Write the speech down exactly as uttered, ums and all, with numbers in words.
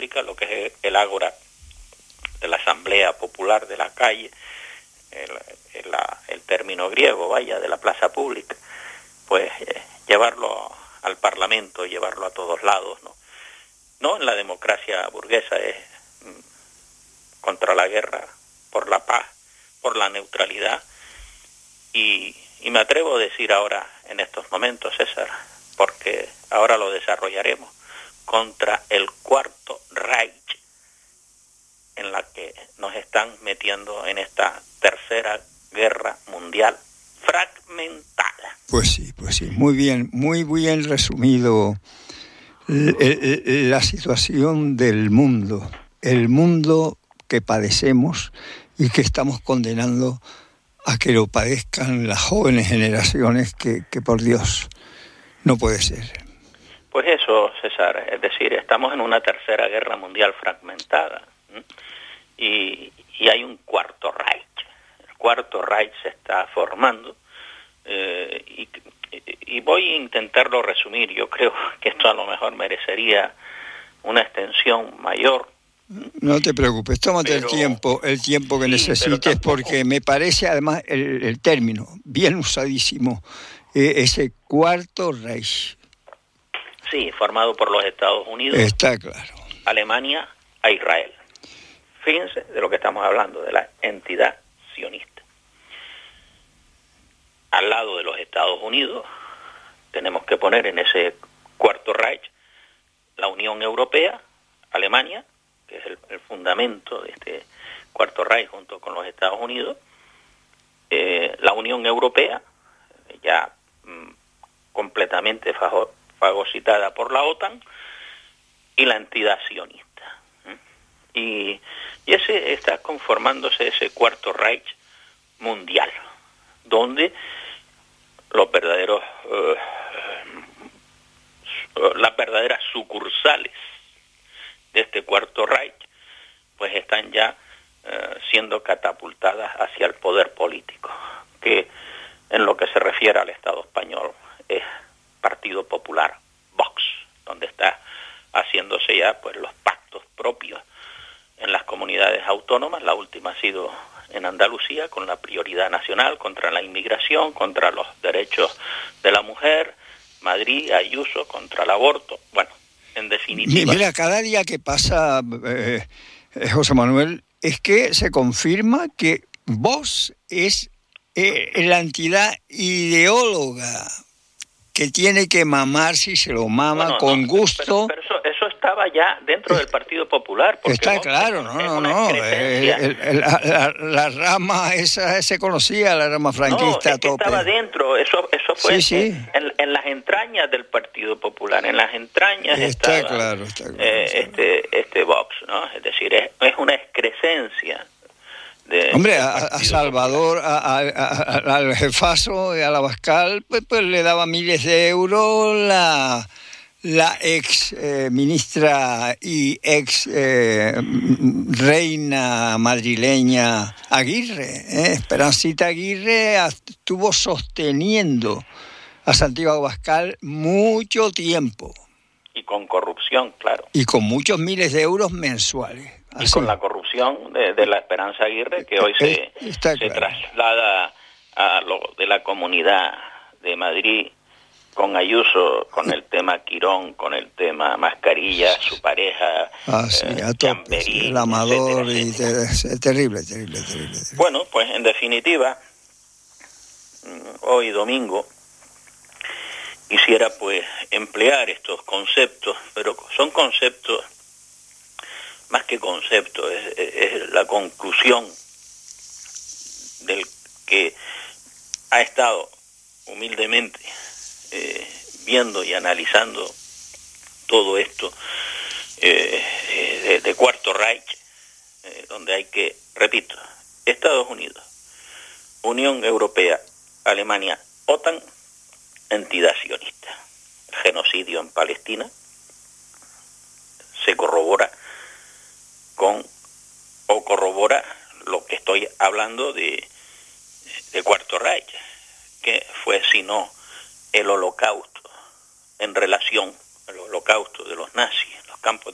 Pública, lo que es el ágora de la Asamblea Popular de la calle, el, el, el término griego, vaya, de la plaza pública, pues eh, llevarlo al Parlamento, llevarlo a todos lados, ¿no? No en la democracia burguesa, es mm, contra la guerra, por la paz, por la neutralidad, y, y me atrevo a decir ahora, en estos momentos, César, porque ahora lo desarrollaremos, contra el Cuarto Reich, en la que nos están metiendo en esta tercera guerra mundial fragmentada. Pues sí, pues sí, muy bien, muy bien resumido la situación del mundo, el mundo que padecemos y que estamos condenando a que lo padezcan las jóvenes generaciones, que, que por Dios no puede ser. Pues eso, César, es decir, estamos en una tercera guerra mundial fragmentada, ¿eh? y, y hay un cuarto Reich. El cuarto Reich se está formando, eh, y, y voy a intentarlo resumir. Yo creo que esto a lo mejor merecería una extensión mayor. No te preocupes, tómate pero, el tiempo, el tiempo que sí, necesites, tampoco... porque me parece además el, el término bien usadísimo, eh, ese cuarto Reich. Sí, formado por los Estados Unidos, está claro, Alemania e Israel. Fíjense de lo que estamos hablando, de la entidad sionista. Al lado de los Estados Unidos tenemos que poner en ese cuarto Reich la Unión Europea, Alemania, que es el, el fundamento de este cuarto Reich junto con los Estados Unidos, eh, la Unión Europea, ya mm, completamente fajo, fagocitada por la OTAN, y la entidad sionista. ¿Mm? Y, y ese está conformándose ese cuarto Reich mundial, donde los verdaderos, eh, las verdaderas sucursales de este cuarto Reich, pues están ya eh, siendo catapultadas hacia el poder político, que en lo que se refiere al Estado español es Partido Popular, Vox, donde está haciéndose ya pues los pactos propios en las comunidades autónomas. La última ha sido en Andalucía, con la prioridad nacional contra la inmigración, contra los derechos de la mujer. Madrid, Ayuso, contra el aborto. Bueno, en definitiva... Mira, cada día que pasa, eh, José Manuel, es que se confirma que Vox es eh, la entidad ideóloga que tiene que mamar si se lo mama, bueno, con no, gusto. Pero, pero eso, eso estaba ya dentro del Partido Popular. Porque está Vox claro, es, no, es no, no. El, el, el, la, la, la rama esa se conocía, la rama franquista. No, es que a tope. Estaba dentro, eso, eso fue sí, sí. En, en las entrañas del Partido Popular, en las entrañas está estaba claro, está claro, eh, está este, claro. este Vox, ¿no? Es decir, es, es una excrescencia. De, Hombre, a, a Salvador, a, a, a, al jefazo, a la Abascal, pues, pues le daba miles de euros la, la ex eh, ministra y ex eh, reina madrileña Aguirre, ¿eh? Esperancita Aguirre estuvo sosteniendo a Santiago Abascal mucho tiempo. Y con corrupción, claro. Y con muchos miles de euros mensuales. Y con la corrupción de, de la Esperanza Aguirre, que hoy se, se claro. traslada a lo de la Comunidad de Madrid con Ayuso, con el tema Quirón, con el tema Mascarilla, su pareja, ah, sí, eh, a tope, sí, el Amador, etcétera, etcétera. Y te, terrible, terrible, terrible, terrible. Bueno, pues en definitiva, hoy domingo, quisiera pues emplear estos conceptos, pero son conceptos, más que conceptos, es, es la conclusión del que ha estado humildemente eh, viendo y analizando todo esto eh, de, de Cuarto Reich, eh, donde hay que, repito, Estados Unidos, Unión Europea, Alemania, OTAN, entidad sionista. El genocidio en Palestina se corrobora con, o corrobora lo que estoy hablando de, de Cuarto Reich, que fue sino el holocausto en relación al holocausto de los nazis en los campos